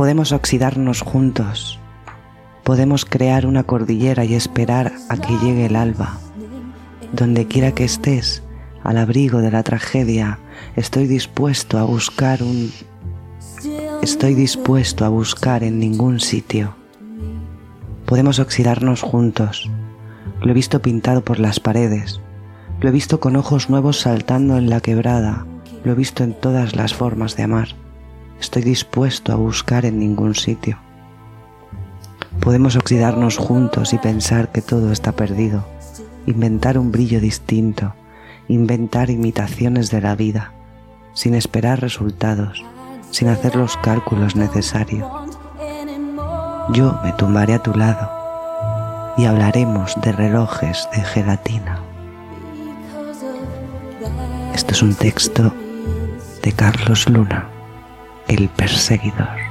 Podemos oxidarnos juntos. Podemos crear una cordillera y esperar a que llegue el alba. Donde quiera que estés, al abrigo de la tragedia, estoy dispuesto a buscar en ningún sitio. Podemos oxidarnos juntos. Lo he visto pintado por las paredes. Lo he visto con ojos nuevos saltando en la quebrada. Lo he visto en todas las formas de amar. Estoy dispuesto a buscar en ningún sitio. Podemos oxidarnos juntos y pensar que todo está perdido. Inventar un brillo distinto. Inventar imitaciones de la vida. Sin esperar resultados. Sin hacer los cálculos necesarios. Yo me tumbaré a tu lado y hablaremos de relojes de gelatina. Esto es un texto de Carlos Luna, El perseguidor.